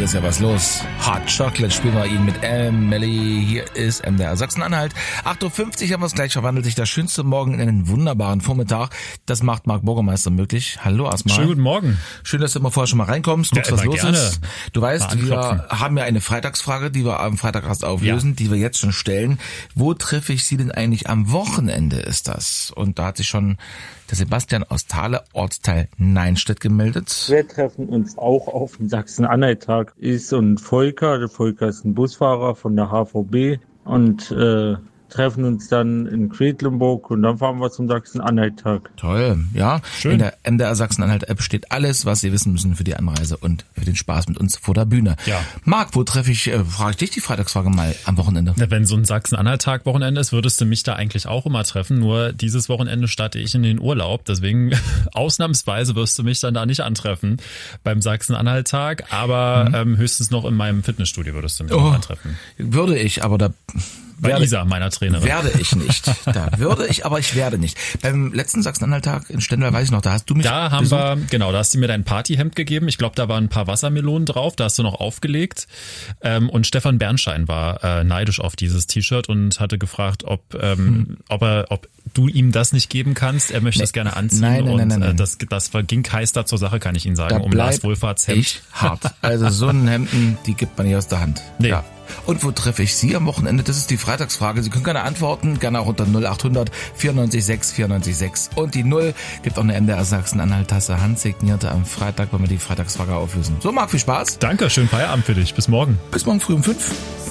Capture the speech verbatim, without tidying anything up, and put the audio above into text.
ist ja was los. Hot Chocolate spielen wir ihn mit Emily. Hier ist M D R Sachsen-Anhalt. acht Uhr fünfzig haben wir es gleich, verwandelt sich der schönste Morgen in einen wunderbaren Vormittag. Das macht Marc Burgermeister möglich. Hallo erstmal. Schönen guten Morgen. Schön, dass du immer vorher schon mal reinkommst, guckst, ja, was los gerne. ist. Du weißt, wir haben ja eine Freitagsfrage, die wir am Freitag erst auflösen, ja. die wir jetzt schon stellen. Wo treffe ich Sie denn eigentlich am Wochenende ist das? Und da hat sich schon der Sebastian aus Thale, Ortsteil Neinstedt, gemeldet. Wir treffen uns auch auf dem Sachsen-Anhalt-Tag. Ist und Volker, der Volker ist ein Busfahrer von der H V B und äh, treffen uns dann in Quedlinburg und dann fahren wir zum Sachsen-Anhalt-Tag. Toll, ja. Schön. In der M D R Sachsen-Anhalt-App steht alles, was Sie wissen müssen für die Anreise und für den Spaß mit uns vor der Bühne. Ja. Marc, wo treffe ich, äh, frage ich dich die Freitagsfrage mal am Wochenende. Wenn so ein Sachsen-Anhalt-Tag-Wochenende ist, würdest du mich da eigentlich auch immer treffen. Nur dieses Wochenende starte ich in den Urlaub. Deswegen ausnahmsweise wirst du mich dann da nicht antreffen beim Sachsen-Anhalt-Tag. Aber mhm. ähm, höchstens noch in meinem Fitnessstudio würdest du mich oh, noch antreffen. Würde ich, aber da... Bei werde, Isa, meiner Trainerin. Werde ich nicht. Da würde ich, aber ich werde nicht. Beim letzten Sachsen-Anhalt-Tag in Stendal weiß ich noch, da hast du mich Da haben besucht. wir, genau, da hast du mir dein Partyhemd gegeben. Ich glaube, da waren ein paar Wassermelonen drauf. Da hast du noch aufgelegt. Ähm, und Stefan Bernstein war äh, neidisch auf dieses T-Shirt und hatte gefragt, ob, ähm, hm. ob er, ob du ihm das nicht geben kannst. Er möchte nee. es gerne anziehen. Nein, nein, und nein, nein, nein. Äh, das, das ging heiß da zur Sache, kann ich Ihnen sagen. Da um Lars Wohlfahrtshemd. Ich hart. Also so ein Hemden, die gibt man nicht aus der Hand. Nee. Ja. Und wo treffe ich Sie am Wochenende? Das ist die Freitagsfrage. Sie können gerne antworten, gerne auch unter null achthundert vierundneunzig sechs vierundneunzig sechs. Und die Null gibt auch eine M D R Sachsen-Anhalt-Tasse handsignierte am Freitag, wenn wir die Freitagsfrage auflösen. So, Marc, viel Spaß. Danke, schönen Feierabend für dich. Bis morgen. Bis morgen früh um fünf.